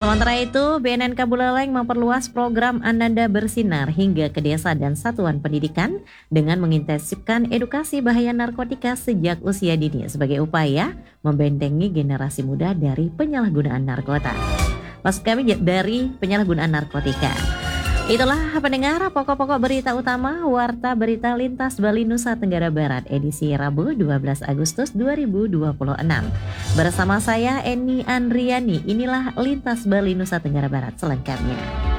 Sementara itu, BNNK Buleleng memperluas program Ananda Bersinar hingga ke desa dan satuan pendidikan dengan mengintensifkan edukasi bahaya narkotika sejak usia dini sebagai upaya membentengi generasi muda dari penyalahgunaan narkotika. Maksud kami dari penyalahgunaan narkotika. Itulah pendengar pokok-pokok berita utama Warta Berita Lintas Bali Nusa Tenggara Barat edisi Rabu 12 Agustus 2026. Bersama saya Eni Andriani, inilah Lintas Bali Nusa Tenggara Barat selengkapnya.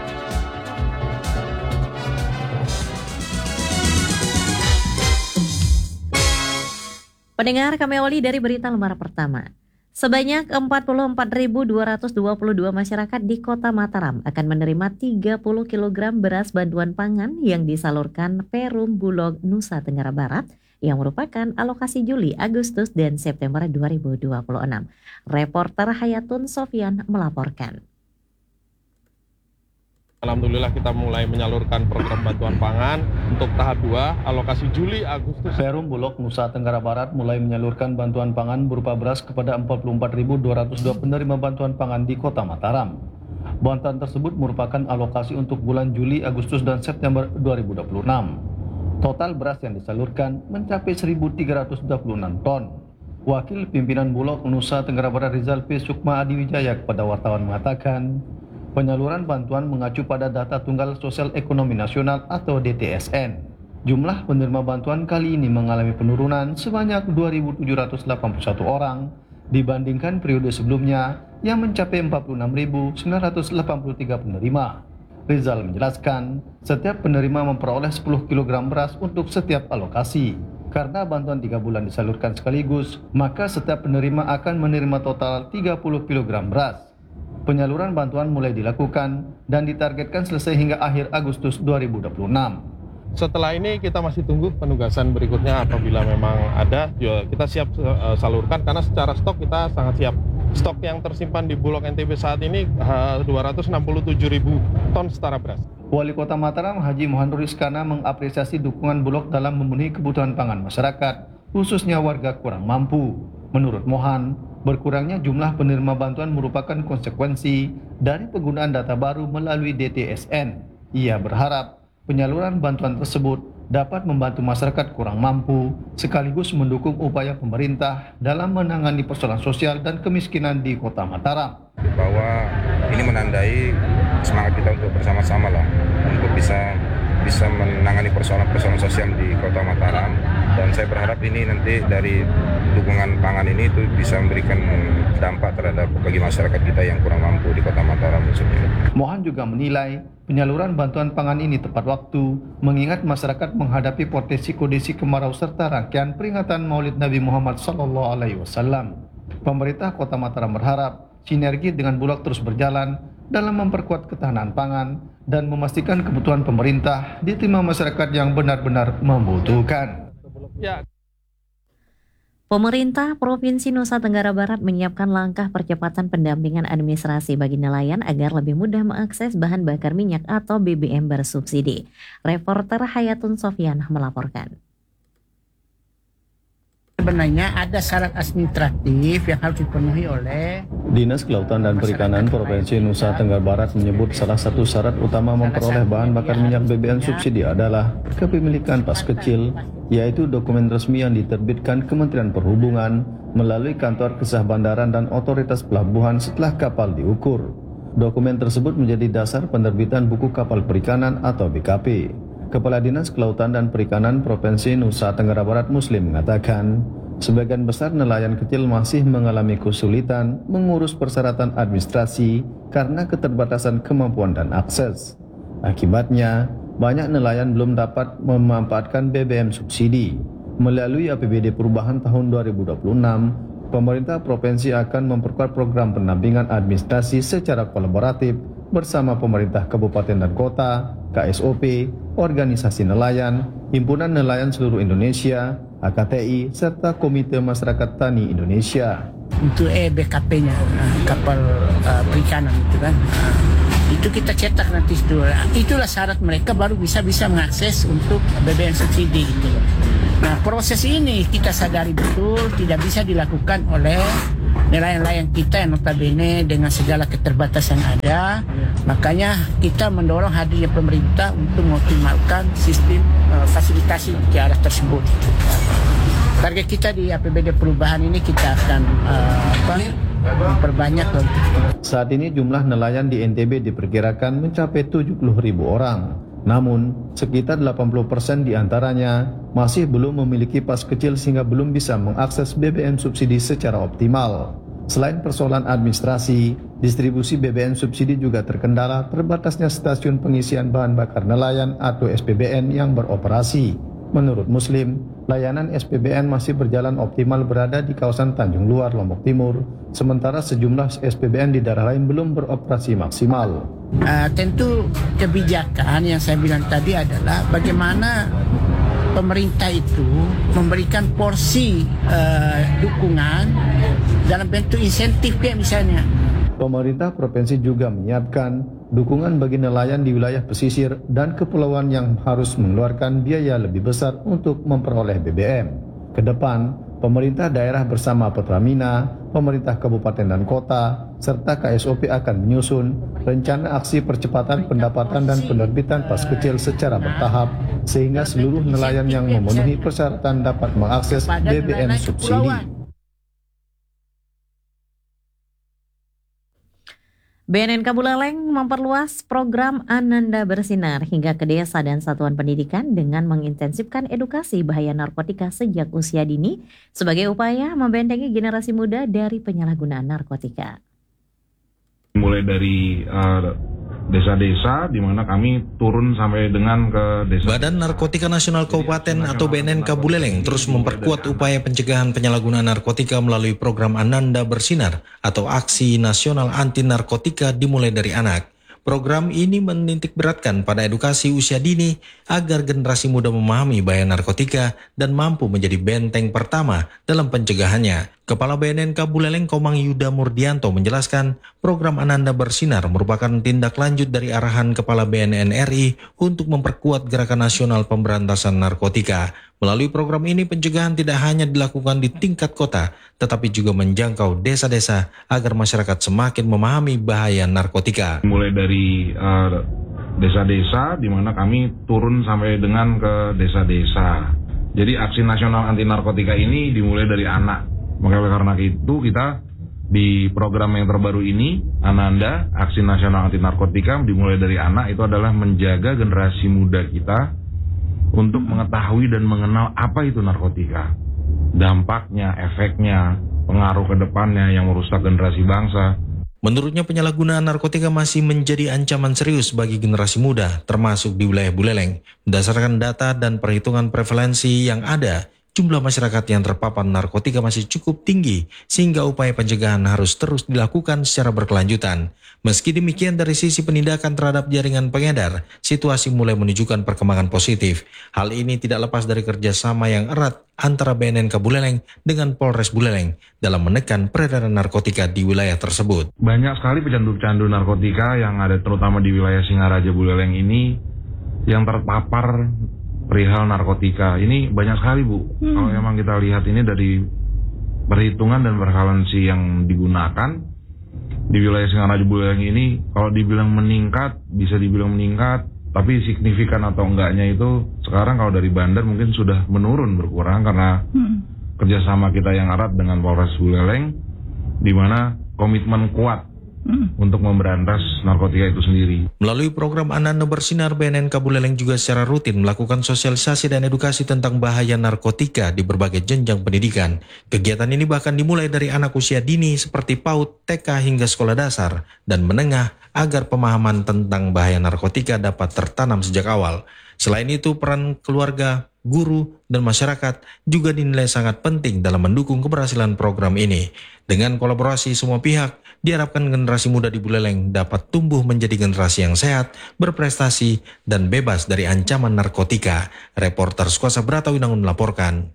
Pendengar, kami awali dari berita lembar pertama. Sebanyak 44.222 masyarakat di Kota Mataram akan menerima 30 kg beras bantuan pangan yang disalurkan Perum Bulog Nusa Tenggara Barat yang merupakan alokasi Juli, Agustus, dan September 2026. Reporter Hayatun Sofyan melaporkan. Alhamdulillah kita mulai menyalurkan program bantuan pangan untuk tahap 2 alokasi Juli Agustus. Perum Bulog Nusa Tenggara Barat mulai menyalurkan bantuan pangan berupa beras kepada 44.202 penerima bantuan pangan di Kota Mataram. Bantuan tersebut merupakan alokasi untuk bulan Juli, Agustus, dan September 2026. Total beras yang disalurkan mencapai 1.326 ton. Wakil Pimpinan Bulog Nusa Tenggara Barat Rizal P. Sukma Adiwijaya kepada wartawan mengatakan, penyaluran bantuan mengacu pada data Tunggal Sosial Ekonomi Nasional atau DTSN. Jumlah penerima bantuan kali ini mengalami penurunan sebanyak 2.781 orang dibandingkan periode sebelumnya yang mencapai 46.983 penerima. Rizal menjelaskan, setiap penerima memperoleh 10 kg beras untuk setiap alokasi. Karena bantuan 3 bulan disalurkan sekaligus, maka setiap penerima akan menerima total 30 kg beras. Penyaluran bantuan mulai dilakukan dan ditargetkan selesai hingga akhir Agustus 2026. Setelah ini kita masih tunggu penugasan berikutnya apabila memang ada, ya kita siap salurkan karena secara stok kita sangat siap. Stok yang tersimpan di Bulog NTB saat ini 267.000 ton setara beras. Wali Kota Mataram Haji Muhammad Rizkana mengapresiasi dukungan Bulog dalam memenuhi kebutuhan pangan masyarakat, khususnya warga kurang mampu. Menurut Mohan, berkurangnya jumlah penerima bantuan merupakan konsekuensi dari penggunaan data baru melalui DTSN. Ia berharap penyaluran bantuan tersebut dapat membantu masyarakat kurang mampu sekaligus mendukung upaya pemerintah dalam menangani persoalan sosial dan kemiskinan di Kota Mataram. Bahwa ini menandai semangat kita untuk bersama-sama lah untuk bisa menangani persoalan-persoalan sosial di Kota Mataram, dan saya berharap ini nanti dari dukungan pangan ini itu bisa memberikan dampak terhadap bagi masyarakat kita yang kurang mampu di Kota Mataram khususnya. Mohan juga menilai penyaluran bantuan pangan ini tepat waktu mengingat masyarakat menghadapi potensi kondisi kemarau serta rangkaian peringatan Maulid Nabi Muhammad SAW. Pemerintah Kota Mataram berharap sinergi dengan Bulog terus berjalan dalam memperkuat ketahanan pangan dan memastikan kebutuhan pemerintah diterima masyarakat yang benar-benar membutuhkan. Pemerintah Provinsi Nusa Tenggara Barat menyiapkan langkah percepatan pendampingan administrasi bagi nelayan agar lebih mudah mengakses bahan bakar minyak atau BBM bersubsidi. Reporter Hayatun Sofyan melaporkan. Sebenarnya ada syarat administratif yang harus dipenuhi oleh Dinas Kelautan dan Perikanan Provinsi Nusa Tenggara Barat menyebut salah satu syarat utama memperoleh bahan bakar minyak BBM subsidi adalah kepemilikan pas kecil, yaitu dokumen resmi yang diterbitkan Kementerian Perhubungan melalui kantor kesah bandaran dan otoritas pelabuhan setelah kapal diukur. Dokumen tersebut menjadi dasar penerbitan buku kapal perikanan atau BKP. Kepala Dinas Kelautan dan Perikanan Provinsi Nusa Tenggara Barat Muslim mengatakan, sebagian besar nelayan kecil masih mengalami kesulitan mengurus persyaratan administrasi karena keterbatasan kemampuan dan akses. Akibatnya, banyak nelayan belum dapat memanfaatkan BBM subsidi. Melalui APBD Perubahan tahun 2026, pemerintah provinsi akan memperkuat program pendampingan administrasi secara kolaboratif bersama pemerintah kabupaten dan kota, KSOP, organisasi nelayan, Himpunan Nelayan Seluruh Indonesia, HKTI, serta Komite Masyarakat Tani Indonesia. Untuk BKP-nya, kapal perikanan itu kan. Itu kita cetak nanti dulu. Itulah syarat mereka baru bisa mengakses untuk BBM subsidi gitu. Nah, proses ini kita sadari betul tidak bisa dilakukan oleh nelayan-nelayan kita yang notabene dengan segala keterbatasan ada. Makanya kita mendorong hadirnya pemerintah untuk mengoptimalkan sistem fasilitasi ke arah tersebut. Target kita di APBD perubahan ini kita akan memperbanyak. Saat ini jumlah nelayan di NTB diperkirakan mencapai 70.000 orang. Namun, sekitar 80% diantaranya masih belum memiliki pas kecil sehingga belum bisa mengakses BBM subsidi secara optimal. Selain persoalan administrasi, distribusi BBM subsidi juga terkendala terbatasnya stasiun pengisian bahan bakar nelayan atau SPBN yang beroperasi. Menurut Muslim, layanan SPBN masih berjalan optimal berada di kawasan Tanjung Luar, Lombok Timur, sementara sejumlah SPBN di daerah lain belum beroperasi maksimal. Tentu kebijakan yang saya bilang tadi adalah bagaimana pemerintah itu memberikan porsi dukungan dalam bentuk insentif misalnya. Pemerintah provinsi juga menyiapkan dukungan bagi nelayan di wilayah pesisir dan kepulauan yang harus mengeluarkan biaya lebih besar untuk memperoleh BBM. Ke depan, pemerintah daerah bersama Pertamina, pemerintah kabupaten dan kota, serta KSOP akan menyusun rencana aksi percepatan pendapatan dan penerbitan pas kecil secara bertahap, sehingga seluruh nelayan yang memenuhi persyaratan dapat mengakses BBM subsidi. BNNK Buleleng memperluas program Ananda Bersinar hingga ke desa dan satuan pendidikan dengan mengintensifkan edukasi bahaya narkotika sejak usia dini sebagai upaya membentengi generasi muda dari penyalahgunaan narkotika. Mulai dari desa-desa di mana kami turun sampai dengan ke desa. Badan Narkotika Nasional Kabupaten atau BNNK Buleleng terus memperkuat upaya pencegahan penyalahgunaan narkotika melalui program Ananda Bersinar atau Aksi Nasional Anti Narkotika dimulai dari anak. Program ini menitik beratkan pada edukasi usia dini agar generasi muda memahami bahaya narkotika dan mampu menjadi benteng pertama dalam pencegahannya. Kepala BNNK Buleleng Komang Yuda Murdianto menjelaskan program Ananda Bersinar merupakan tindak lanjut dari arahan Kepala BNN RI untuk memperkuat gerakan nasional pemberantasan narkotika. Melalui program ini pencegahan tidak hanya dilakukan di tingkat kota, tetapi juga menjangkau desa-desa agar masyarakat semakin memahami bahaya narkotika. Mulai dari desa-desa di mana kami turun sampai dengan ke desa-desa. Jadi aksi nasional anti narkotika ini dimulai dari anak. Maka karena itu kita di program yang terbaru ini, Ananda, Aksi Nasional Anti Narkotika, dimulai dari anak, itu adalah menjaga generasi muda kita untuk mengetahui dan mengenal apa itu narkotika, dampaknya, efeknya, pengaruh ke depannya yang merusak generasi bangsa. Menurutnya penyalahgunaan narkotika masih menjadi ancaman serius bagi generasi muda, termasuk di wilayah Buleleng. Berdasarkan data dan perhitungan prevalensi yang ada, jumlah masyarakat yang terpapar narkotika masih cukup tinggi, sehingga upaya pencegahan harus terus dilakukan secara berkelanjutan. Meski demikian, dari sisi penindakan terhadap jaringan pengedar, situasi mulai menunjukkan perkembangan positif. Hal ini tidak lepas dari kerjasama yang erat antara BNNK Buleleng dengan Polres Buleleng dalam menekan peredaran narkotika di wilayah tersebut. Banyak sekali pecandu-pecandu narkotika yang ada terutama di wilayah Singaraja Buleleng ini yang terpapar perihal narkotika. Ini banyak sekali, Bu. Kalau memang kita lihat ini dari perhitungan dan prevalensi yang digunakan di wilayah Singaraja Buleleng ini, kalau dibilang meningkat, bisa dibilang meningkat, tapi signifikan atau enggaknya itu sekarang kalau dari bandar mungkin sudah menurun, berkurang karena kerjasama kita yang erat dengan Polres Buleleng, di mana komitmen kuat untuk memberantas narkotika itu sendiri. Melalui program Ananda Bersinar, BNNK Buleleng juga secara rutin melakukan sosialisasi dan edukasi tentang bahaya narkotika di berbagai jenjang pendidikan. Kegiatan ini bahkan dimulai dari anak usia dini seperti PAUD, TK hingga sekolah dasar dan menengah agar pemahaman tentang bahaya narkotika dapat tertanam sejak awal. Selain itu, peran keluarga, guru, dan masyarakat juga dinilai sangat penting dalam mendukung keberhasilan program ini. Dengan kolaborasi semua pihak, diharapkan generasi muda di Buleleng dapat tumbuh menjadi generasi yang sehat, berprestasi, dan bebas dari ancaman narkotika. Reporter Skuasa Brata Winangun melaporkan.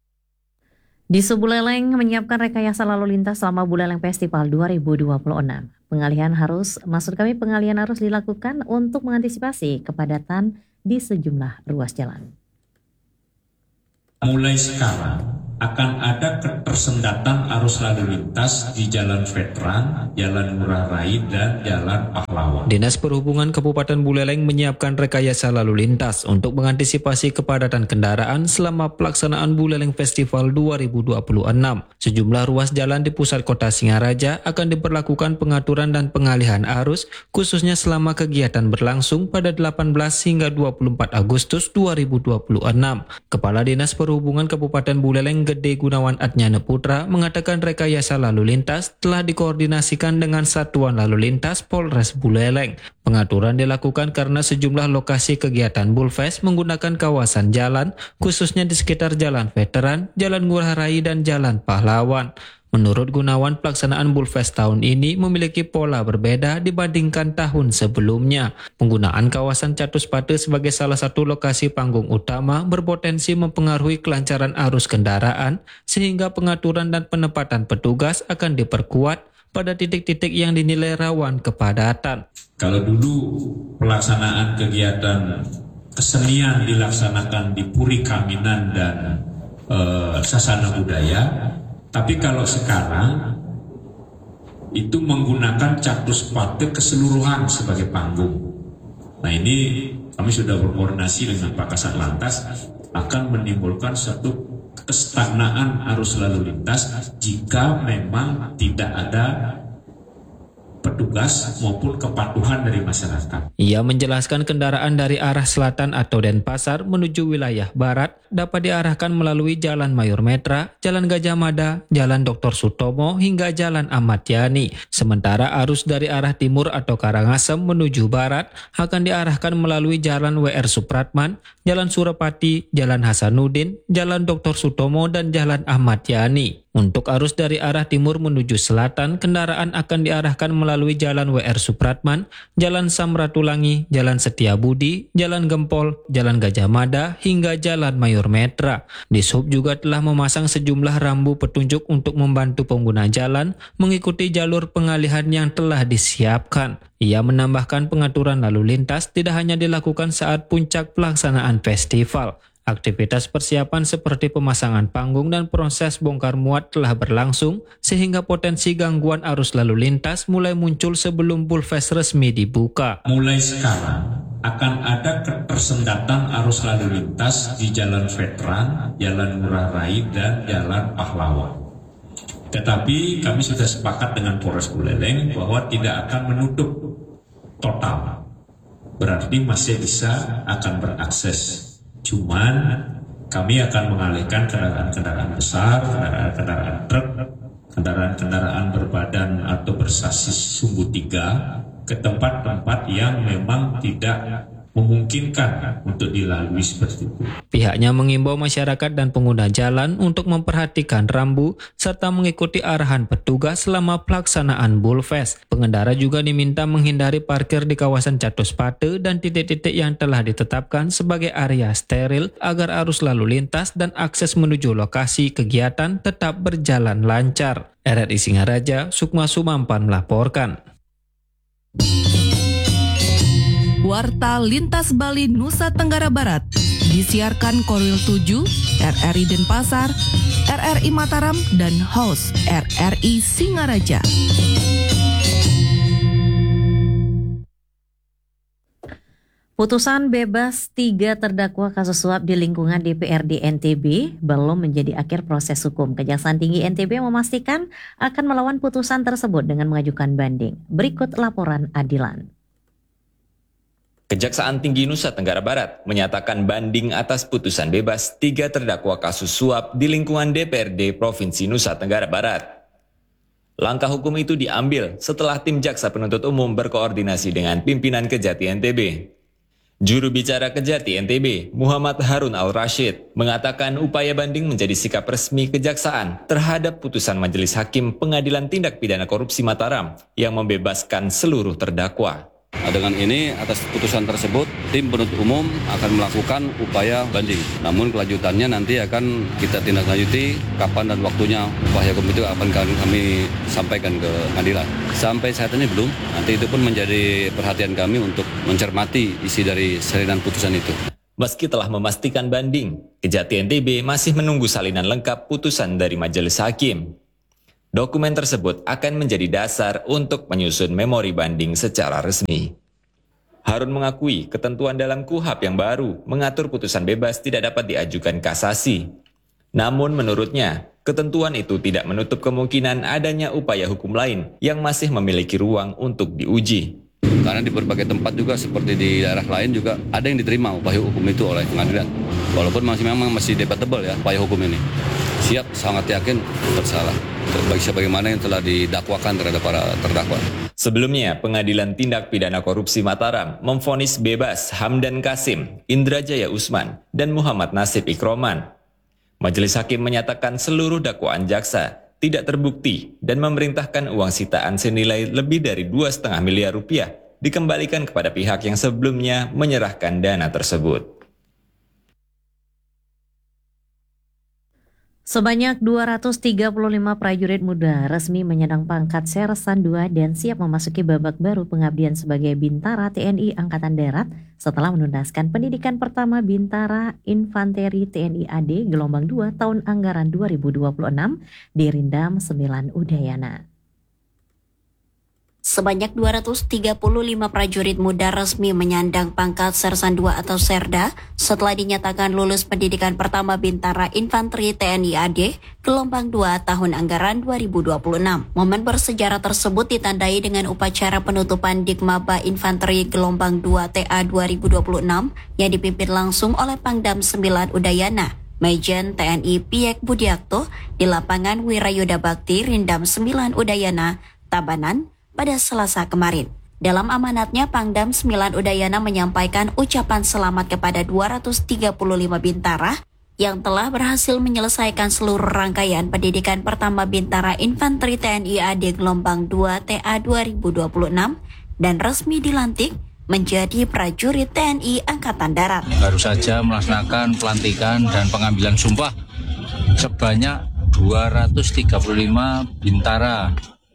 Di Buleleng menyiapkan rekayasa lalu lintas selama Buleleng Festival 2026. Pengalihan arus dilakukan untuk mengantisipasi kepadatan di sejumlah ruas jalan. Mulai sekarang, akan ada ketersendatan arus lalu lintas di Jalan Veteran, Jalan Ngurah Rai, dan Jalan Pahlawan. Dinas Perhubungan Kabupaten Buleleng menyiapkan rekayasa lalu lintas untuk mengantisipasi kepadatan kendaraan selama pelaksanaan Buleleng Festival 2026. Sejumlah ruas jalan di pusat kota Singaraja akan diberlakukan pengaturan dan pengalihan arus, khususnya selama kegiatan berlangsung pada 18 hingga 24 Agustus 2026. Kepala Dinas Perhubungan Kabupaten Buleleng Gede Gunawan Atnyana Putra mengatakan rekayasa lalu lintas telah dikoordinasikan dengan Satuan Lalu Lintas Polres Buleleng. Pengaturan dilakukan karena sejumlah lokasi kegiatan Bulfest menggunakan kawasan jalan, khususnya di sekitar Jalan Veteran, Jalan Ngurah Rai, dan Jalan Pahlawan. Menurut Gunawan, pelaksanaan Bulfest tahun ini memiliki pola berbeda dibandingkan tahun sebelumnya. Penggunaan kawasan Catuspate sebagai salah satu lokasi panggung utama berpotensi mempengaruhi kelancaran arus kendaraan, sehingga pengaturan dan penempatan petugas akan diperkuat pada titik-titik yang dinilai rawan kepadatan. Kalau dulu pelaksanaan kegiatan kesenian dilaksanakan di Puri Kaminan dan Sasana Budaya, tapi kalau sekarang itu menggunakan Catuspate keseluruhan sebagai panggung. Nah, ini kami sudah berkoordinasi dengan Pak Kasat Lantas akan menimbulkan satu kestagnaan arus lalu lintas jika memang tidak ada petugas maupun kepatuhan dari masyarakat. Ia menjelaskan kendaraan dari arah selatan atau Denpasar menuju wilayah barat dapat diarahkan melalui Jalan Mayor Metra, Jalan Gajah Mada, Jalan Dr. Sutomo, hingga Jalan Ahmad Yani. Sementara arus dari arah timur atau Karangasem menuju barat akan diarahkan melalui Jalan WR Supratman, Jalan Surapati, Jalan Hasanuddin, Jalan Dr. Sutomo, dan Jalan Ahmad Yani. Untuk arus dari arah timur menuju selatan, kendaraan akan diarahkan melalui Jalan WR Supratman, Jalan Samratulangi, Jalan Setiabudi, Jalan Gempol, Jalan Gajah Mada, hingga Jalan Mayor Metra. Dishub juga telah memasang sejumlah rambu petunjuk untuk membantu pengguna jalan mengikuti jalur pengalihan yang telah disiapkan. Ia menambahkan pengaturan lalu lintas tidak hanya dilakukan saat puncak pelaksanaan festival. Aktivitas persiapan seperti pemasangan panggung dan proses bongkar muat telah berlangsung, sehingga potensi gangguan arus lalu lintas mulai muncul sebelum Bulfest resmi dibuka. Mulai sekarang akan ada ketersendatan arus lalu lintas di Jalan Veteran, Jalan Ngurah Rai, dan Jalan Pahlawan. Tetapi kami sudah sepakat dengan Polres Buleleng bahwa tidak akan menutup total. Berarti masih bisa akan berakses. Cuman kami akan mengalihkan kendaraan-kendaraan besar, kendaraan-kendaraan truk, kendaraan-kendaraan berbadan atau bersasis sumbu 3 ke tempat-tempat yang memang tidak memungkinkan untuk dilalui seperti itu. Pihaknya mengimbau masyarakat dan pengguna jalan untuk memperhatikan rambu serta mengikuti arahan petugas selama pelaksanaan Bulfest. Pengendara juga diminta menghindari parkir di kawasan Catuspate dan titik-titik yang telah ditetapkan sebagai area steril agar arus lalu lintas dan akses menuju lokasi kegiatan tetap berjalan lancar. RRI Singaraja, Sukma Sumampan melaporkan. Warta Lintas Bali Nusa Tenggara Barat disiarkan Korwil 7, RRI Denpasar, RRI Mataram, dan host RRI Singaraja. Putusan bebas 3 terdakwa kasus suap di lingkungan DPRD NTB belum menjadi akhir proses hukum. Kejaksaan Tinggi NTB memastikan akan melawan putusan tersebut dengan mengajukan banding. Berikut laporan Adilan. Kejaksaan Tinggi Nusa Tenggara Barat menyatakan banding atas putusan bebas 3 terdakwa kasus suap di lingkungan DPRD Provinsi Nusa Tenggara Barat. Langkah hukum itu diambil setelah tim Jaksa Penuntut Umum berkoordinasi dengan pimpinan Kejati NTB. Juru bicara Kejati NTB, Muhammad Harun Al-Rashid, mengatakan upaya banding menjadi sikap resmi Kejaksaan terhadap putusan Majelis Hakim Pengadilan Tindak Pidana Korupsi Mataram yang membebaskan seluruh terdakwa. Dengan ini, atas putusan tersebut, tim penuntut umum akan melakukan upaya banding. Namun kelanjutannya nanti akan kita tindak lanjuti kapan dan waktunya upaya hukum itu akan kami sampaikan ke pengadilan. Sampai saat ini belum, nanti itu pun menjadi perhatian kami untuk mencermati isi dari salinan putusan itu. Meski telah memastikan banding, Kejati NTB masih menunggu salinan lengkap putusan dari majelis hakim. Dokumen tersebut akan menjadi dasar untuk menyusun memori banding secara resmi. Harun mengakui ketentuan dalam KUHP yang baru mengatur putusan bebas tidak dapat diajukan kasasi. Namun menurutnya, ketentuan itu tidak menutup kemungkinan adanya upaya hukum lain yang masih memiliki ruang untuk diuji. Karena di berbagai tempat juga seperti di daerah lain juga ada yang diterima upaya hukum itu oleh pengadilan. Walaupun masih debatable ya upaya hukum ini. Siap, sangat yakin bersalah. Sebagaimana yang telah didakwakan terhadap para terdakwa. Sebelumnya, Pengadilan Tindak Pidana Korupsi Mataram memvonis bebas Hamdan Kasim, Indra Jaya Usman, dan Muhammad Nasib Ikroman. Majelis hakim menyatakan seluruh dakwaan jaksa tidak terbukti dan memerintahkan uang sitaan senilai lebih dari 2,5 miliar rupiah dikembalikan kepada pihak yang sebelumnya menyerahkan dana tersebut. Sebanyak 235 prajurit muda resmi menyandang pangkat Sersan 2 dan siap memasuki babak baru pengabdian sebagai Bintara TNI Angkatan Darat setelah menuntaskan pendidikan pertama Bintara Infanteri TNI AD gelombang 2 tahun anggaran 2026 di Rindam 9 Udayana. Sebanyak 235 prajurit muda resmi menyandang pangkat Sersan 2 atau Serda setelah dinyatakan lulus pendidikan pertama Bintara Infanteri TNI AD gelombang 2 tahun anggaran 2026. Momen bersejarah tersebut ditandai dengan upacara penutupan Dikmaba Infanteri gelombang 2 TA 2026 yang dipimpin langsung oleh Pangdam 9 Udayana, Majen TNI Piek Budiakto di lapangan Wirayuda Bakti Rindam 9 Udayana, Tabanan, pada Selasa kemarin. Dalam amanatnya, Pangdam 9 Udayana menyampaikan ucapan selamat kepada 235 Bintara yang telah berhasil menyelesaikan seluruh rangkaian pendidikan pertama Bintara Infanteri TNI AD gelombang 2 TA 2026 dan resmi dilantik menjadi prajurit TNI Angkatan Darat. Baru saja melaksanakan pelantikan dan pengambilan sumpah sebanyak 235 Bintara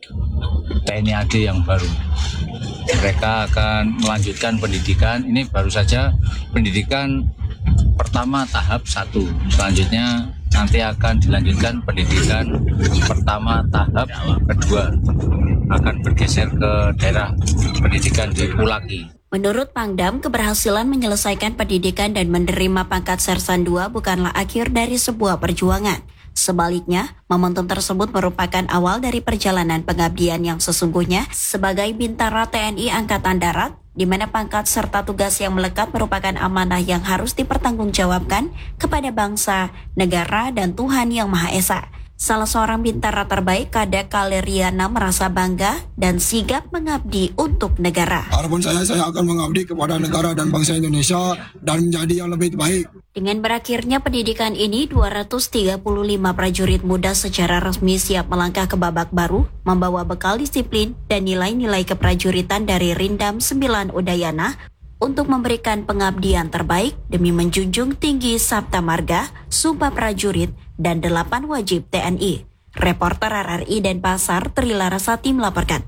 TNI AD yang baru. Mereka akan melanjutkan pendidikan. Ini baru saja pendidikan pertama tahap 1. Selanjutnya nanti akan dilanjutkan pendidikan pertama tahap kedua. Akan bergeser ke daerah pendidikan di Pulaki. Menurut Pangdam, keberhasilan menyelesaikan pendidikan dan menerima pangkat Sersan 2 bukanlah akhir dari sebuah perjuangan. Sebaliknya, momentum tersebut merupakan awal dari perjalanan pengabdian yang sesungguhnya sebagai Bintara TNI Angkatan Darat, di mana pangkat serta tugas yang melekat merupakan amanah yang harus dipertanggungjawabkan kepada bangsa, negara, dan Tuhan Yang Maha Esa. Salah seorang Bintara terbaik, Kadek Kaleriana, merasa bangga dan sigap mengabdi untuk negara. Harapan saya akan mengabdi kepada negara dan bangsa Indonesia dan menjadi yang lebih baik. Dengan berakhirnya pendidikan ini, 235 prajurit muda secara resmi siap melangkah ke babak baru, membawa bekal disiplin dan nilai-nilai keprajuritan dari Rindam 9 Udayana untuk memberikan pengabdian terbaik demi menjunjung tinggi Sabta Marga, Sumpah Prajurit, dan 8 wajib TNI. Reporter RRI Denpasar, Tri Larasati melaporkan.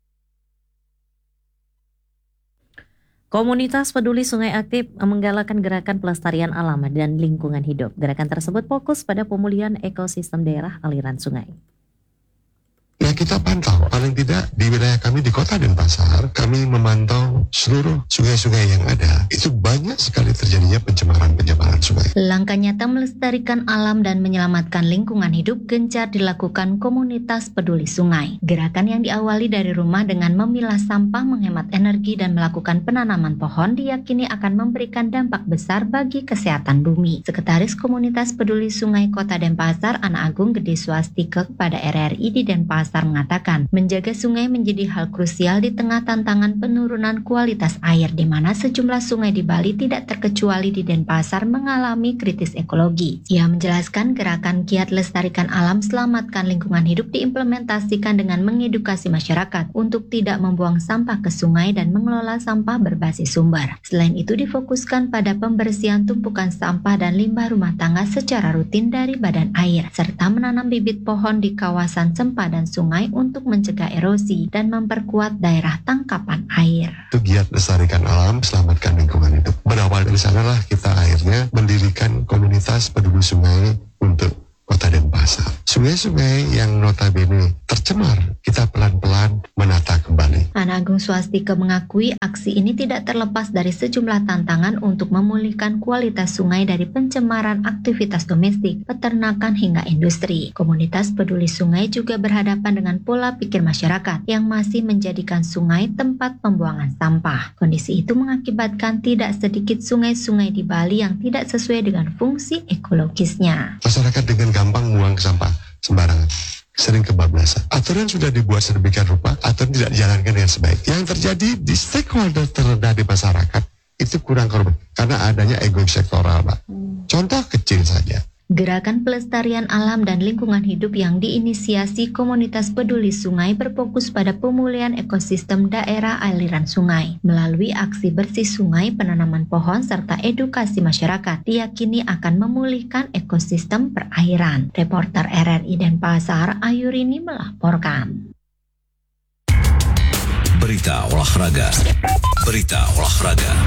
Komunitas Peduli Sungai aktif menggalakkan gerakan pelestarian alam dan lingkungan hidup. Gerakan tersebut fokus pada pemulihan ekosistem daerah aliran sungai. Nah, kita pantau, paling tidak di wilayah kami di Kota Denpasar, kami memantau seluruh sungai-sungai yang ada. Itu banyak sekali terjadinya pencemaran sungai. Langkah nyata melestarikan alam dan menyelamatkan lingkungan hidup gencar dilakukan komunitas peduli sungai. Gerakan yang diawali dari rumah dengan memilah sampah, menghemat energi, dan melakukan penanaman pohon diyakini akan memberikan dampak besar bagi kesehatan bumi. Sekretaris Komunitas Peduli Sungai Kota Denpasar, Ana Agung Gede Swastika, kepada RRI di Denpasar mengatakan, menjaga sungai menjadi hal krusial di tengah tantangan penurunan kualitas air, di mana sejumlah sungai di Bali tidak terkecuali di Denpasar mengalami kritis ekologi. Ia menjelaskan gerakan giat lestarikan alam selamatkan lingkungan hidup diimplementasikan dengan mengedukasi masyarakat untuk tidak membuang sampah ke sungai dan mengelola sampah berbasis sumber. Selain itu difokuskan pada pembersihan tumpukan sampah dan limbah rumah tangga secara rutin dari badan air, serta menanam bibit pohon di kawasan sempah dan sungai untuk mencegah erosi dan memperkuat daerah tangkapan air. Itu giat lestarikan alam, selamatkan lingkungan hidup. Berawal dari sanalah kita akhirnya mendirikan komunitas peduli sungai untuk Kota Denpasar. Sungai-sungai yang notabene tercemar, kita pelan-pelan menata kembali. Anak Agung Swastika mengakui aksi ini tidak terlepas dari sejumlah tantangan untuk memulihkan kualitas sungai dari pencemaran aktivitas domestik, peternakan hingga industri. Komunitas peduli sungai juga berhadapan dengan pola pikir masyarakat yang masih menjadikan sungai tempat pembuangan sampah. Kondisi itu mengakibatkan tidak sedikit sungai-sungai di Bali yang tidak sesuai dengan fungsi ekologisnya. Masyarakat dengan gampang buang sampah sembarangan, sering kebablasan. Aturan sudah dibuat sedemikian rupa, aturan tidak dijalankan dengan sebaik. Yang terjadi di stakeholder terendah di masyarakat itu kurang korban karena adanya ego sektoral, Pak. Contoh kecil saja. Gerakan pelestarian alam dan lingkungan hidup yang diinisiasi komunitas peduli sungai berfokus pada pemulihan ekosistem daerah aliran sungai. Melalui aksi bersih sungai, penanaman pohon, serta edukasi masyarakat, diyakini akan memulihkan ekosistem perairan. Reporter RRI Denpasar, Ayurini melaporkan. Berita olahraga.